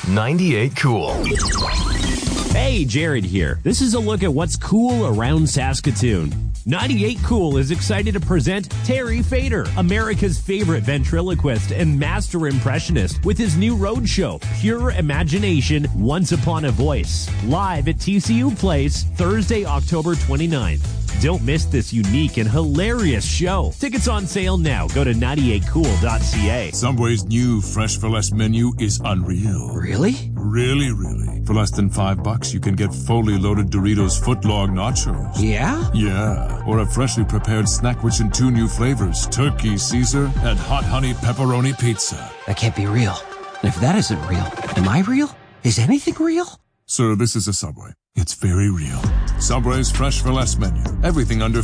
98 Cool. Hey, Jared here. This is a look at what's cool around Saskatoon. 98 Cool is excited to present Terry Fader, America's favorite ventriloquist and master impressionist, with his new roadshow, Pure Imagination, Once Upon a Voice, live at TCU Place, Thursday, October 29th. Don't miss this unique and hilarious show. Tickets on sale now. Go to 98cool.ca. Subway's new Fresh for Less menu is unreal. Really? Really, really. For less than $5, you can get fully loaded Doritos footlong nachos. Yeah? Yeah. Or a freshly prepared snack rich in 2 new flavors, Turkey Caesar and Hot Honey Pepperoni Pizza. That can't be real. And if that isn't real, am I real? Is anything real? Sir, this is a Subway. It's very real. Subway's Fresh for Less menu. Everything under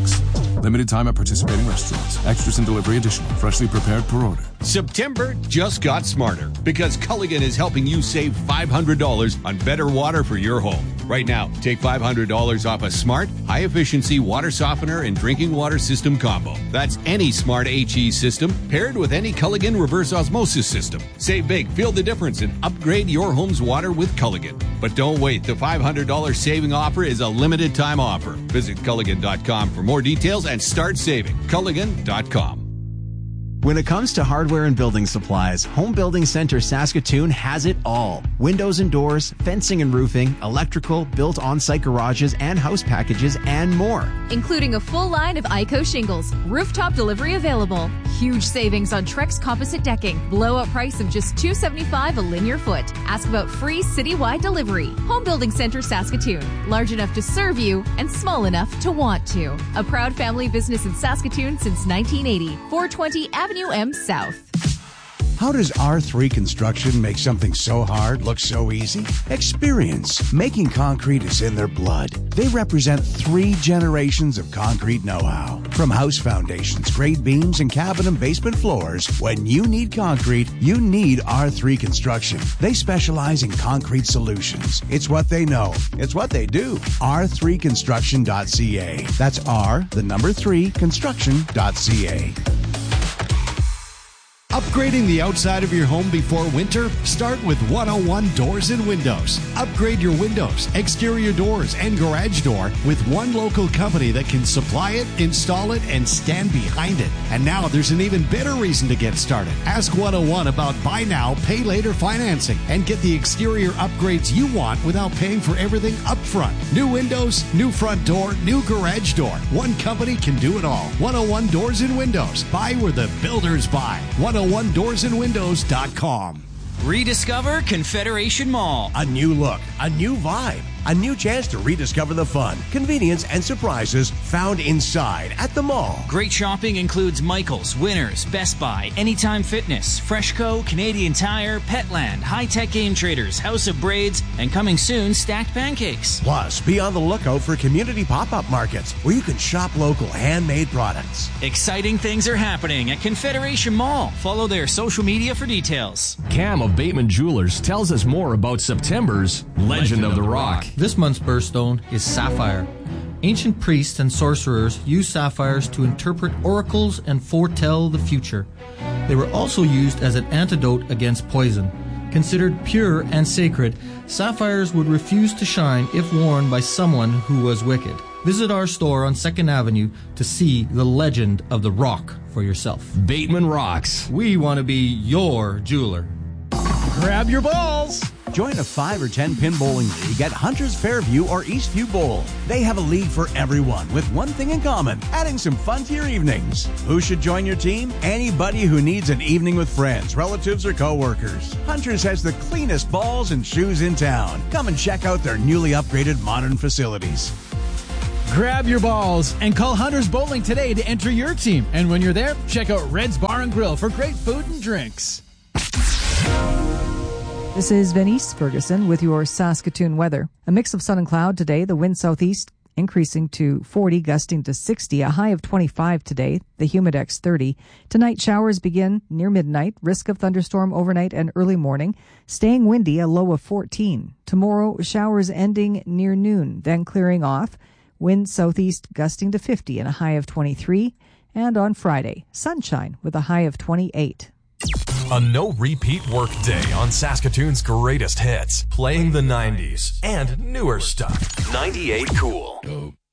$5. Limited time at participating restaurants. Extras and delivery additional. Freshly prepared per order. September just got smarter because Culligan is helping you save $500 on better water for your home. Right now, take $500 off a smart, high-efficiency water softener and drinking water system combo. That's any smart HE system paired with any Culligan reverse osmosis system. Save big, feel the difference, and upgrade your home's water with Culligan. But don't wait. The $500 saving offer is a limited-time offer. Visit Culligan.com for more details and start saving. Culligan.com. When it comes to hardware and building supplies, Home Building Center Saskatoon has it all. Windows and doors, fencing and roofing, electrical, built on-site garages and house packages, and more. Including a full line of ICO shingles, rooftop delivery available, huge savings on Trex composite decking, blowout price of just $275 a linear foot. Ask about free citywide delivery. Home Building Center Saskatoon, large enough to serve you and small enough to want to. A proud family business in Saskatoon since 1980. 420 Avenue M South. How does R3 Construction make something so hard look so easy? Experience. Making concrete is in their blood. They represent 3 generations of concrete know-how. From house foundations, grade beams, and cabin and basement floors, when you need concrete, you need R3 Construction. They specialize in concrete solutions. It's what they know. It's what they do. R3construction.ca. That's R3 construction.ca. Upgrading the outside of your home before winter? Start with 101 Doors and Windows. Upgrade your windows, exterior doors, and garage door with one local company that can supply it, install it, and stand behind it. And now there's an even better reason to get started. Ask 101 about buy now, pay later financing and get the exterior upgrades you want without paying for everything up front. New windows, new front door, new garage door. One company can do it all. 101 Doors and Windows. Buy where the builders buy. 101doorsandwindows.com. Rediscover Confederation Mall. A new look, a new vibe, a new chance to rediscover the fun, convenience, and surprises found inside at the mall. Great shopping includes Michaels, Winners, Best Buy, Anytime Fitness, Freshco, Canadian Tire, Petland, High Tech Game Traders, House of Braids, and coming soon, Stacked Pancakes. Plus, be on the lookout for community pop-up markets where you can shop local handmade products. Exciting things are happening at Confederation Mall. Follow their social media for details. Cam of Bateman Jewelers tells us more about September's Legend of the Rock. This month's birthstone is sapphire. Ancient priests and sorcerers used sapphires to interpret oracles and foretell the future. They were also used as an antidote against poison. Considered pure and sacred, sapphires would refuse to shine if worn by someone who was wicked. Visit our store on 2nd Avenue to see the Legend of the Rock for yourself. Bateman Rocks. We want to be your jeweler. Grab your balls! Join a 5 or 10 pin bowling league at Hunters Fairview or Eastview Bowl. They have a league for everyone with one thing in common, adding some fun to your evenings. Who should join your team? Anybody who needs an evening with friends, relatives, or co-workers. Hunters has the cleanest balls and shoes in town. Come and check out their newly upgraded modern facilities. Grab your balls and call Hunters Bowling today to enter your team. And when you're there, check out Red's Bar and Grill for great food and drinks. This is Venice Ferguson with your Saskatoon weather. A mix of sun and cloud today. The wind southeast increasing to 40, gusting to 60, a high of 25 today. The humidex 30. Tonight, showers begin near midnight. Risk of thunderstorm overnight and early morning. Staying windy, a low of 14. Tomorrow, showers ending near noon, then clearing off. Wind southeast gusting to 50 and a high of 23. And on Friday, sunshine with a high of 28. A no-repeat work day on Saskatoon's greatest hits, playing the 90s and newer stuff. 98 Cool.